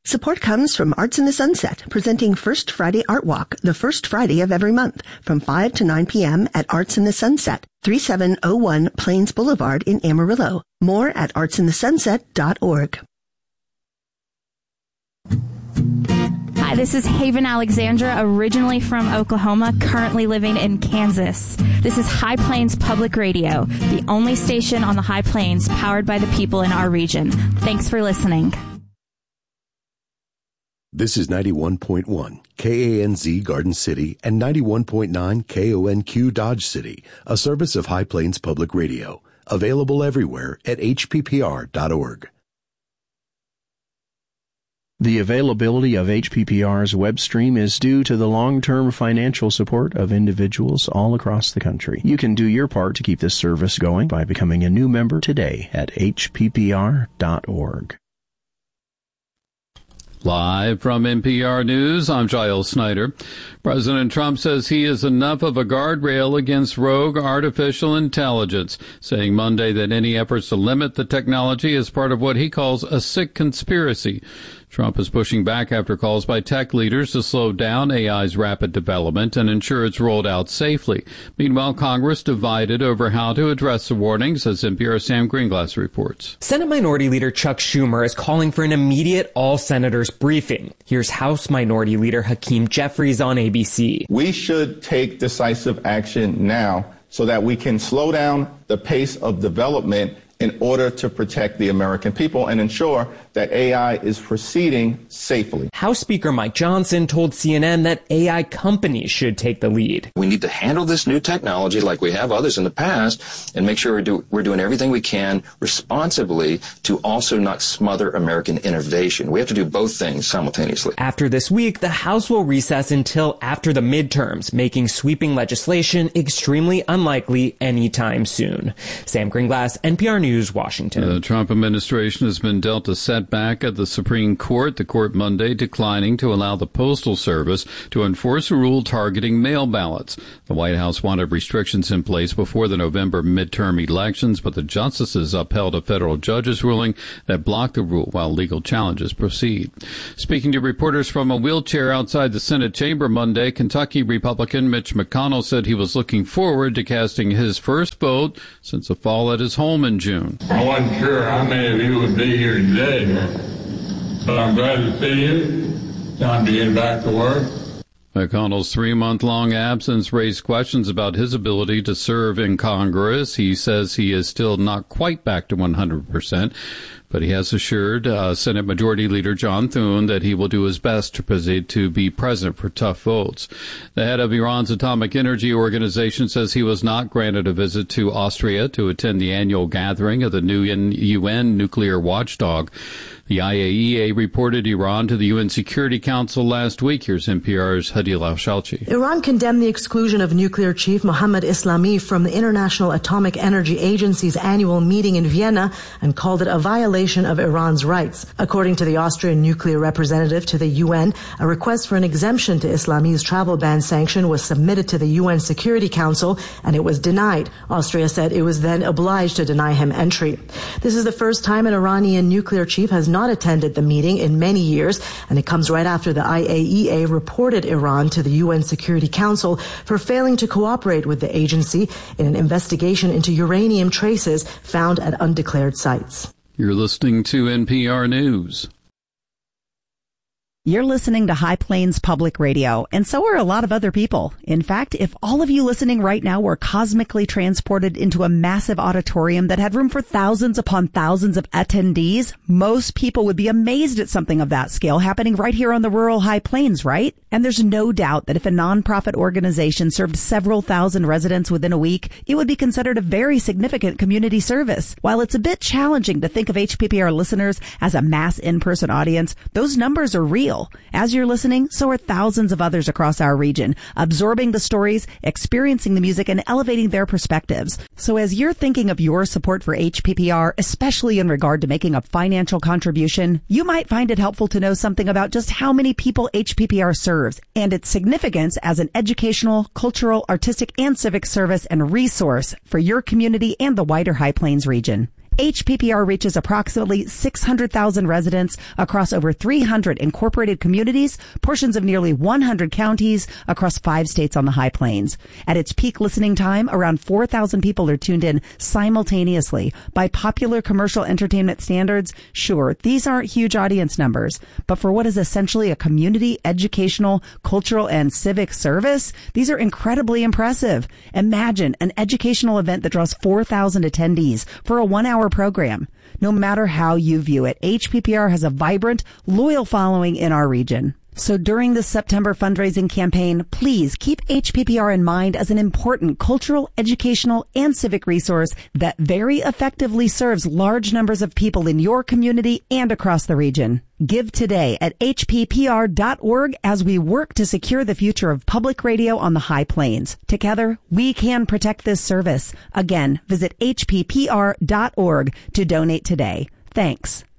Support comes from Arts in the Sunset, presenting First Friday Art Walk, the first Friday of every month, from 5 to 9 p.m. at Arts in the Sunset, 3701 Plains Boulevard in Amarillo. More at artsinthesunset.org. Hi, this is Haven Alexandra, originally from Oklahoma, currently living in Kansas. This is High Plains Public Radio, the only station on the High Plains powered by the people in our region. Thanks for listening. This is 91.1 KANZ Garden City and 91.9 KONQ Dodge City, a service of High Plains Public Radio, available everywhere at hppr.org. The availability of HPPR's web stream is due to the long-term financial support of individuals all across the country. You can do your part to keep this service going by becoming a new member today at hppr.org. Live from NPR News, I'm Giles Snyder. President Trump says he is enough of a guardrail against rogue artificial intelligence, saying Monday that any efforts to limit the technology is part of what he calls a sick conspiracy. Trump is pushing back after calls by tech leaders to slow down AI's rapid development and ensure it's rolled out safely. Meanwhile, Congress divided over how to address the warnings, as NPR's Sam Greenglass reports. Senate Minority Leader Chuck Schumer is calling for an immediate all-senators briefing. Here's House Minority Leader Hakeem Jeffries on ABC. We should take decisive action now so that we can slow down the pace of development in order to protect the American people and ensure that AI is proceeding safely. House Speaker Mike Johnson told CNN that AI companies should take the lead. We need to handle this new technology like we have others in the past and make sure we're doing everything we can responsibly to also not smother American innovation. We have to do both things simultaneously. After this week, the House will recess until after the midterms, making sweeping legislation extremely unlikely anytime soon. Sam Greenglass, NPR News, Washington. The Trump administration has been dealt a setback at the Supreme Court. The court Monday declining to allow the Postal Service to enforce a rule targeting mail ballots. The White House wanted restrictions in place before the November midterm elections, but the justices upheld a federal judge's ruling that blocked the rule while legal challenges proceed. Speaking to reporters from a wheelchair outside the Senate chamber Monday, Kentucky Republican Mitch McConnell said he was looking forward to casting his first vote since a fall at his home in June. I wasn't sure how many of you would be here today, but I'm glad to see you. Time to get back to work. McConnell's 3-month-long absence raised questions about his ability to serve in Congress. He says he is still not quite back to 100%, but he has assured Senate Majority Leader John Thune that he will do his best to proceed to be present for tough votes. The head of Iran's Atomic Energy Organization says he was not granted a visit to Austria to attend the annual gathering of the new UN nuclear watchdog. The IAEA reported Iran to the UN Security Council last week. Here's NPR's Hadil Al-Shalchi. Iran condemned the exclusion of nuclear chief Mohammad Islami from the International Atomic Energy Agency's annual meeting in Vienna and called it a violation of Iran's rights. According to the Austrian nuclear representative to the UN, a request for an exemption to Islami's travel ban sanction was submitted to the UN Security Council and it was denied. Austria said it was then obliged to deny him entry. This is the first time an Iranian nuclear chief has not attended the meeting in many years, and it comes right after the IAEA reported Iran to the UN Security Council for failing to cooperate with the agency in an investigation into uranium traces found at undeclared sites. You're listening to NPR News. You're listening to High Plains Public Radio, and so are a lot of other people. In fact, if all of you listening right now were cosmically transported into a massive auditorium that had room for thousands upon thousands of attendees, most people would be amazed at something of that scale happening right here on the rural High Plains, right? And there's no doubt that if a nonprofit organization served several thousand residents within a week, it would be considered a very significant community service. While it's a bit challenging to think of HPPR listeners as a mass in-person audience, those numbers are real. As you're listening, so are thousands of others across our region, absorbing the stories, experiencing the music, and elevating their perspectives. So as you're thinking of your support for HPPR, especially in regard to making a financial contribution, you might find it helpful to know something about just how many people HPPR serves and its significance as an educational, cultural, artistic, and civic service and resource for your community and the wider High Plains region. HPPR reaches approximately 600,000 residents across over 300 incorporated communities, portions of nearly 100 counties across 5 states on the High Plains. At its peak listening time, around 4,000 people are tuned in simultaneously. By popular commercial entertainment standards, sure, these aren't huge audience numbers, but for what is essentially a community, educational, cultural, and civic service, these are incredibly impressive. Imagine an educational event that draws 4,000 attendees for a 1-hour program. No matter how you view it, HPPR has a vibrant, loyal following in our region. So during the September fundraising campaign, please keep HPPR in mind as an important cultural, educational, and civic resource that very effectively serves large numbers of people in your community and across the region. Give today at hppr.org as we work to secure the future of public radio on the High Plains. Together, we can protect this service. Again, visit hppr.org to donate today. Thanks.